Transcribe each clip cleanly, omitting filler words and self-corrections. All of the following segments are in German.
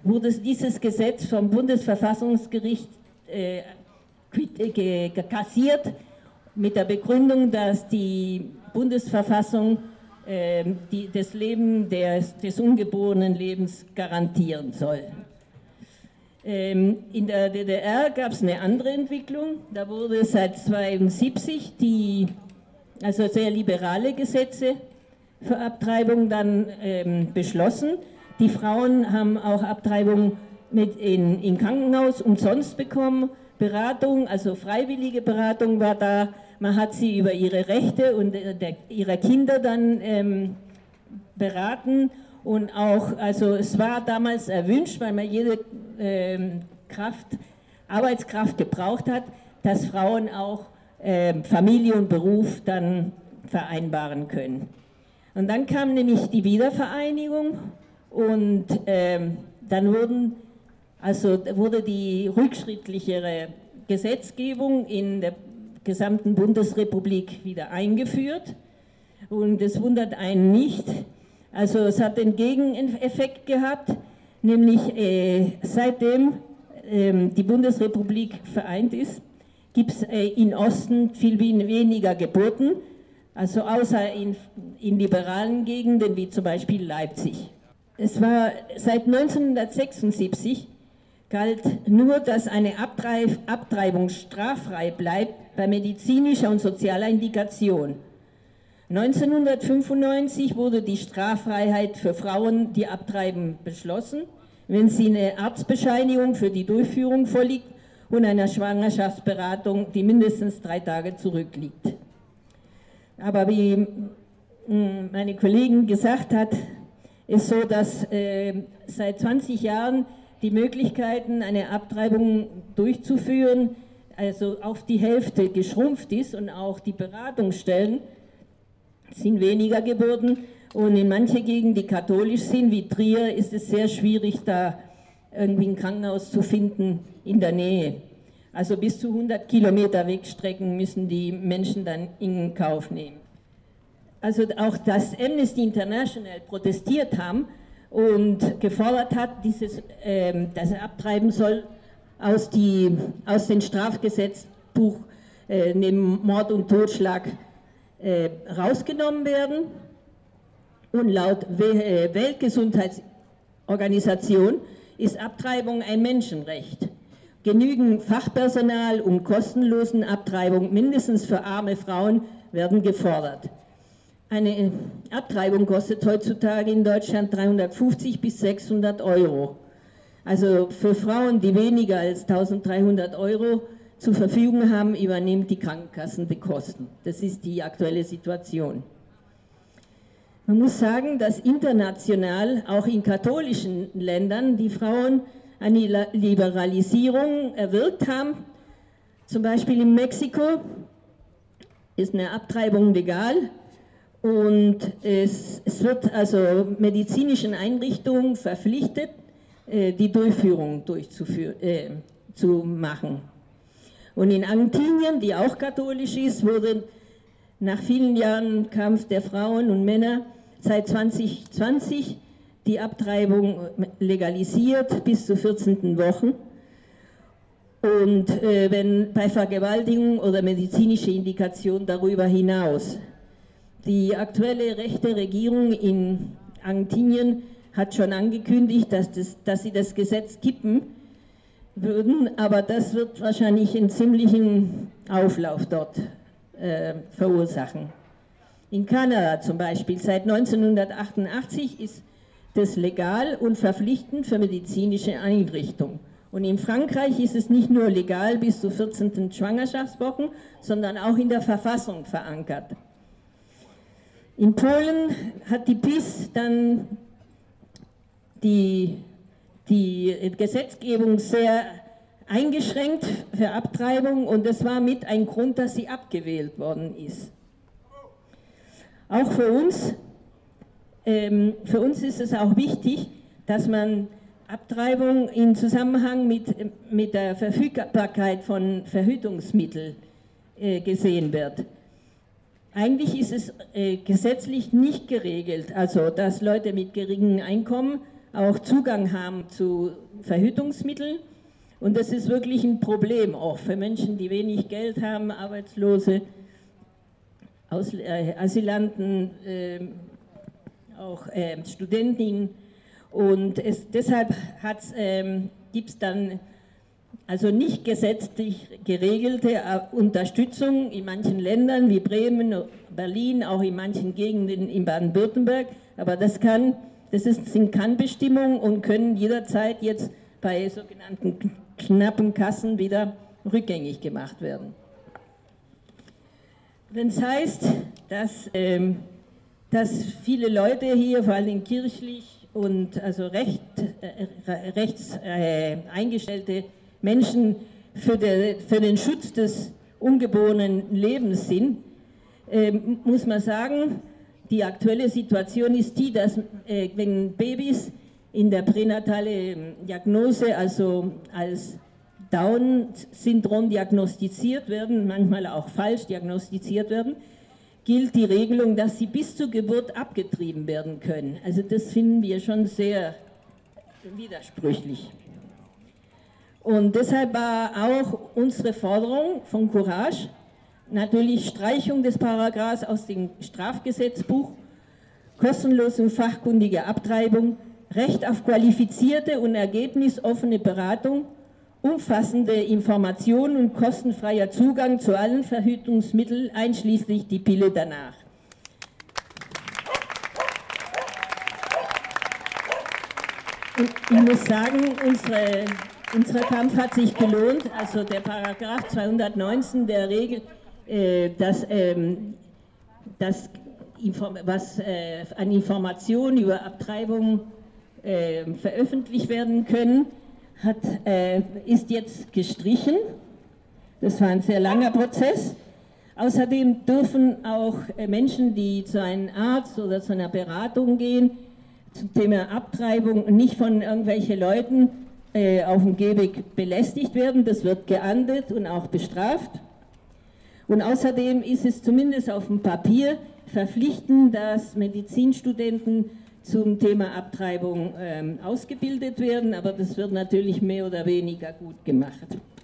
wurde dieses Gesetz vom Bundesverfassungsgericht kassiert mit der Begründung, dass die Bundesverfassung das Leben des ungeborenen Lebens garantieren soll. In der DDR gab es eine andere Entwicklung. Da wurde seit 1972 also sehr liberale Gesetze für Abtreibung dann beschlossen. Die Frauen haben auch Abtreibung in Krankenhaus umsonst bekommen. Beratung, also freiwillige Beratung war da. Man hat sie über ihre Rechte und ihrer Kinder dann beraten. Und auch, also es war damals erwünscht, weil man jede Arbeitskraft gebraucht hat, dass Frauen auch Familie und Beruf dann vereinbaren können. Und dann kam nämlich die Wiedervereinigung und dann wurde die rückschrittlichere Gesetzgebung in der gesamten Bundesrepublik wieder eingeführt. Und es wundert einen nicht. Also es hat den Gegeneffekt gehabt, nämlich seitdem die Bundesrepublik vereint ist, gibt es im Osten viel weniger Geburten, also außer in liberalen Gegenden wie zum Beispiel Leipzig. Es war seit 1976 galt nur, dass eine Abtreibung straffrei bleibt bei medizinischer und sozialer Indikation. 1995 wurde die Straffreiheit für Frauen, die abtreiben, beschlossen, wenn sie eine Arztbescheinigung für die Durchführung vorliegt und einer Schwangerschaftsberatung, die mindestens 3 Tage zurückliegt. Aber wie meine Kollegin gesagt hat, ist so, dass seit 20 Jahren die Möglichkeiten, eine Abtreibung durchzuführen, also auf die Hälfte geschrumpft ist und auch die Beratungsstellen sind weniger geworden und in manche Gegenden, die katholisch sind, wie Trier, ist es sehr schwierig, da irgendwie ein Krankenhaus zu finden in der Nähe. Also bis zu 100 Kilometer Wegstrecken müssen die Menschen dann in Kauf nehmen. Also auch, dass Amnesty International protestiert haben und gefordert hat, dass Abtreiben soll aus dem Strafgesetzbuch neben Mord und Totschlag rausgenommen werden. Und laut Weltgesundheitsorganisation ist Abtreibung ein Menschenrecht. Genügend Fachpersonal und kostenlosen Abtreibung, mindestens für arme Frauen, werden gefordert. Eine Abtreibung kostet heutzutage in Deutschland 350 bis 600 Euro. Also für Frauen, die weniger als 1300 Euro zur Verfügung haben, übernimmt die Krankenkassen die Kosten. Das ist die aktuelle Situation. Man muss sagen, dass international, auch in katholischen Ländern, die Frauen eine Liberalisierung erwirkt haben. Zum Beispiel in Mexiko ist eine Abtreibung legal und es wird also medizinischen Einrichtungen verpflichtet, die Durchführung zu machen. Und in Argentinien, die auch katholisch ist, wurde nach vielen Jahren Kampf der Frauen und Männer seit 2020 die Abtreibung legalisiert bis zur 14. Woche. Und wenn bei Vergewaltigung oder medizinische Indikation darüber hinaus. Die aktuelle rechte Regierung in Argentinien hat schon angekündigt, dass sie das Gesetz kippen würden, aber das wird wahrscheinlich einen ziemlichen Auflauf dort verursachen. In Kanada zum Beispiel, seit 1988 ist das legal und verpflichtend für medizinische Einrichtungen. Und in Frankreich ist es nicht nur legal bis zur 14. Schwangerschaftswoche, sondern auch in der Verfassung verankert. In Polen hat die PiS dann die Gesetzgebung sehr eingeschränkt für Abtreibung und das war mit ein Grund, dass sie abgewählt worden ist. Auch für uns ist es auch wichtig, dass man Abtreibung in Zusammenhang mit der Verfügbarkeit von Verhütungsmitteln gesehen wird. Eigentlich ist es gesetzlich nicht geregelt, also dass Leute mit geringem Einkommen auch Zugang haben zu Verhütungsmitteln. Und das ist wirklich ein Problem auch für Menschen, die wenig Geld haben, Arbeitslose, Asylanten, auch Studentinnen. Und deshalb gibt es dann also nicht gesetzlich geregelte Unterstützung in manchen Ländern wie Bremen, Berlin, auch in manchen Gegenden in Baden-Württemberg. Aber das sind Kannbestimmungen und können jederzeit jetzt bei sogenannten knappen Kassen wieder rückgängig gemacht werden. Wenn es heißt, dass viele Leute hier, vor allem kirchlich und also rechts eingestellte Menschen für den Schutz des ungeborenen Lebens sind, muss man sagen, die aktuelle Situation ist die, dass wenn Babys in der pränatalen Diagnose, also als Down-Syndrom diagnostiziert werden, manchmal auch falsch diagnostiziert werden, gilt die Regelung, dass sie bis zur Geburt abgetrieben werden können. Also das finden wir schon sehr widersprüchlich. Und deshalb war auch unsere Forderung von Courage natürlich Streichung des Paragraphs aus dem Strafgesetzbuch, kostenlose und fachkundige Abtreibung, Recht auf qualifizierte und ergebnisoffene Beratung, umfassende Informationen und kostenfreier Zugang zu allen Verhütungsmitteln, einschließlich die Pille danach. Und ich muss sagen, unser Kampf hat sich gelohnt. Also der Paragraph 219 der Regel, was an Informationen über Abtreibung veröffentlicht werden können, ist jetzt gestrichen. Das war ein sehr langer Prozess. Außerdem dürfen auch Menschen, die zu einem Arzt oder zu einer Beratung gehen, zum Thema Abtreibung, nicht von irgendwelchen Leuten auf dem Gehweg belästigt werden. Das wird geahndet und auch bestraft. Und außerdem ist es zumindest auf dem Papier verpflichtend, dass Medizinstudenten zum Thema Abtreibung ausgebildet werden, aber das wird natürlich mehr oder weniger gut gemacht.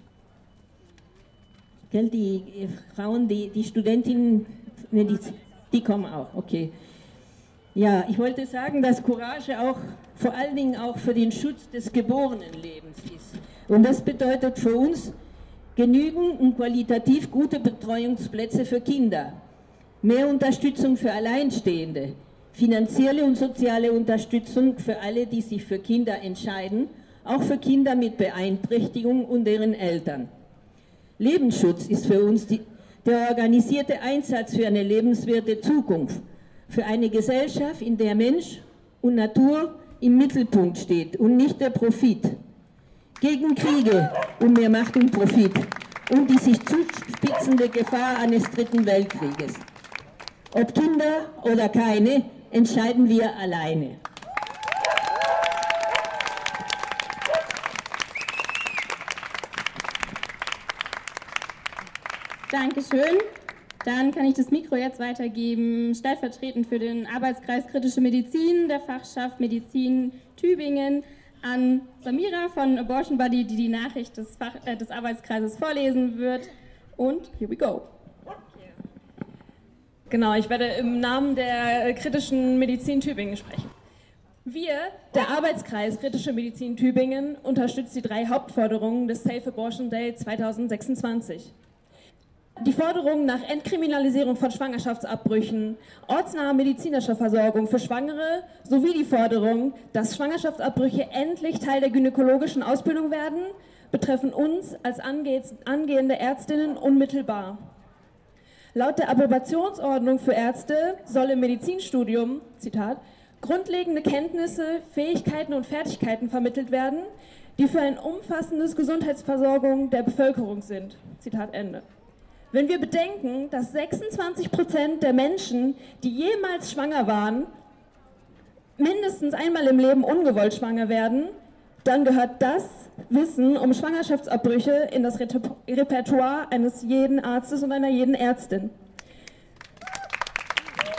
Die Frauen, die Studentinnen, die kommen auch, okay. Ja, ich wollte sagen, dass Courage auch vor allen Dingen auch für den Schutz des geborenen Lebens ist. Und das bedeutet für uns genügend und qualitativ gute Betreuungsplätze für Kinder, mehr Unterstützung für Alleinstehende, finanzielle und soziale Unterstützung für alle, die sich für Kinder entscheiden, auch für Kinder mit Beeinträchtigung und deren Eltern. Lebensschutz ist für uns der organisierte Einsatz für eine lebenswerte Zukunft, für eine Gesellschaft, in der Mensch und Natur im Mittelpunkt steht und nicht der Profit. Gegen Kriege und mehr Macht und Profit und die sich zuspitzende Gefahr eines dritten Weltkrieges. Ob Kinder oder keine, entscheiden wir alleine. Dankeschön. Dann kann ich das Mikro jetzt weitergeben, stellvertretend für den Arbeitskreis Kritische Medizin der Fachschaft Medizin Tübingen an Samira von Abortion Buddy, die die Nachricht des Arbeitskreises vorlesen wird. Und here we go. Genau, ich werde im Namen der Kritischen Medizin Tübingen sprechen. Wir, der Arbeitskreis Kritische Medizin Tübingen, unterstützen die 3 Hauptforderungen des Safe Abortion Day 2026. Die Forderung nach Entkriminalisierung von Schwangerschaftsabbrüchen, ortsnaher medizinischer Versorgung für Schwangere sowie die Forderung, dass Schwangerschaftsabbrüche endlich Teil der gynäkologischen Ausbildung werden, betreffen uns als angehende Ärztinnen unmittelbar. Laut der Approbationsordnung für Ärzte soll im Medizinstudium, Zitat, grundlegende Kenntnisse, Fähigkeiten und Fertigkeiten vermittelt werden, die für eine umfassende Gesundheitsversorgung der Bevölkerung sind. Zitat Ende. Wenn wir bedenken, dass 26% der Menschen, die jemals schwanger waren, mindestens einmal im Leben ungewollt schwanger werden, dann gehört das Wissen um Schwangerschaftsabbrüche in das Repertoire eines jeden Arztes und einer jeden Ärztin.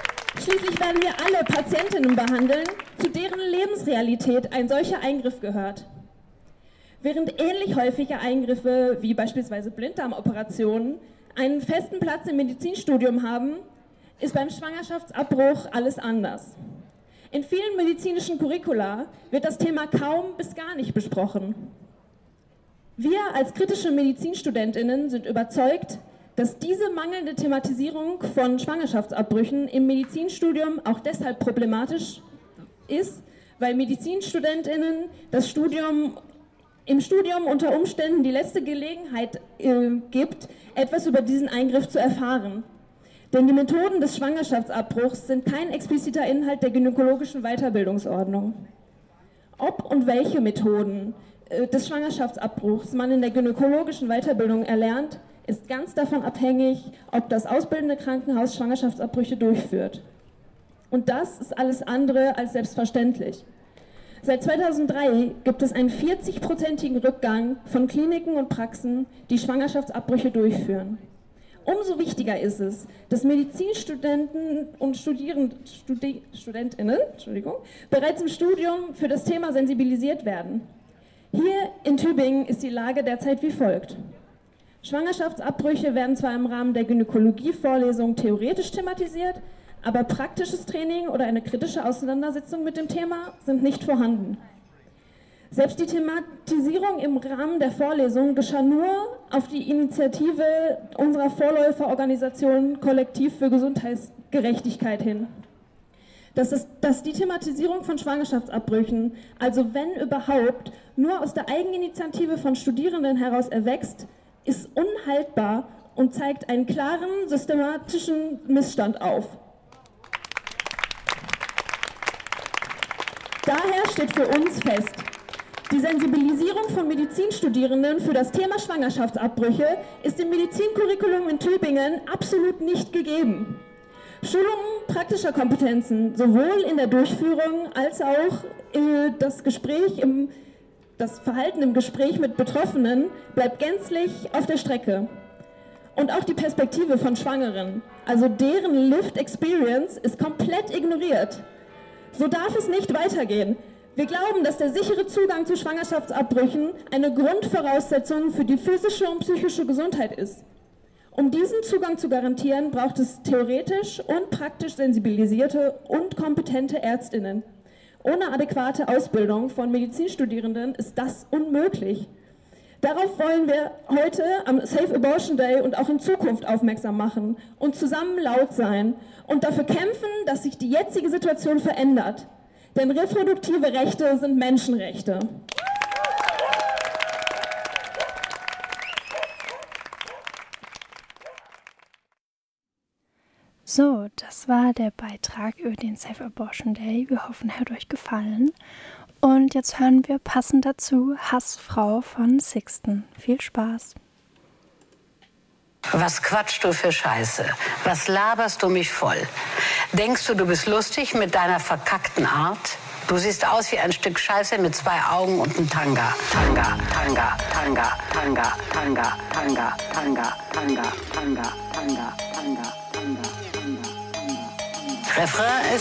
Schließlich werden wir alle Patientinnen behandeln, zu deren Lebensrealität ein solcher Eingriff gehört. Während ähnlich häufige Eingriffe wie beispielsweise Blinddarmoperationen einen festen Platz im Medizinstudium haben, ist beim Schwangerschaftsabbruch alles anders. In vielen medizinischen Curricula wird das Thema kaum bis gar nicht besprochen. Wir als kritische MedizinstudentInnen sind überzeugt, dass diese mangelnde Thematisierung von Schwangerschaftsabbrüchen im Medizinstudium auch deshalb problematisch ist, weil MedizinstudentInnen im Studium unter Umständen die letzte Gelegenheit gibt, etwas über diesen Eingriff zu erfahren. Denn die Methoden des Schwangerschaftsabbruchs sind kein expliziter Inhalt der gynäkologischen Weiterbildungsordnung. Ob und welche Methoden des Schwangerschaftsabbruchs man in der gynäkologischen Weiterbildung erlernt, ist ganz davon abhängig, ob das ausbildende Krankenhaus Schwangerschaftsabbrüche durchführt. Und das ist alles andere als selbstverständlich. Seit 2003 gibt es einen 40-prozentigen Rückgang von Kliniken und Praxen, die Schwangerschaftsabbrüche durchführen. Umso wichtiger ist es, dass Medizinstudenten und Studentinnen bereits im Studium für das Thema sensibilisiert werden. Hier in Tübingen ist die Lage derzeit wie folgt. Schwangerschaftsabbrüche werden zwar im Rahmen der Gynäkologie-Vorlesung theoretisch thematisiert, aber praktisches Training oder eine kritische Auseinandersetzung mit dem Thema sind nicht vorhanden. Selbst die Thematisierung im Rahmen der Vorlesung geschah nur auf die Initiative unserer Vorläuferorganisation Kollektiv für Gesundheitsgerechtigkeit hin. Dass die Thematisierung von Schwangerschaftsabbrüchen, also wenn überhaupt, nur aus der Eigeninitiative von Studierenden heraus erwächst, ist unhaltbar und zeigt einen klaren, systematischen Missstand auf. Daher steht für uns fest, die Sensibilisierung von Medizinstudierenden für das Thema Schwangerschaftsabbrüche ist im Medizincurriculum in Tübingen absolut nicht gegeben. Schulungen praktischer Kompetenzen, sowohl in der Durchführung als auch das Verhalten im Gespräch mit Betroffenen bleibt gänzlich auf der Strecke. Und auch die Perspektive von Schwangeren, also deren Lived Experience, ist komplett ignoriert. So darf es nicht weitergehen. Wir glauben, dass der sichere Zugang zu Schwangerschaftsabbrüchen eine Grundvoraussetzung für die physische und psychische Gesundheit ist. Um diesen Zugang zu garantieren, braucht es theoretisch und praktisch sensibilisierte und kompetente ÄrztInnen. Ohne adäquate Ausbildung von Medizinstudierenden ist das unmöglich. Darauf wollen wir heute am Safe Abortion Day und auch in Zukunft aufmerksam machen und zusammen laut sein und dafür kämpfen, dass sich die jetzige Situation verändert. Denn reproduktive Rechte sind Menschenrechte. So, das war der Beitrag über den Safe Abortion Day. Wir hoffen, er hat euch gefallen. Und jetzt hören wir passend dazu Hassfrau von Sixten. Viel Spaß. Was quatschst du für Scheiße? Was laberst du mich voll? Denkst du, du bist lustig mit deiner verkackten Art? Du siehst aus wie ein Stück Scheiße mit 2 Augen und einem Tanga. Tanga, Tanga, Tanga, Tanga, Tanga, Tanga, Tanga, Tanga, Tanga, Tanga, Tanga, Tanga, Tanga. Refrain ist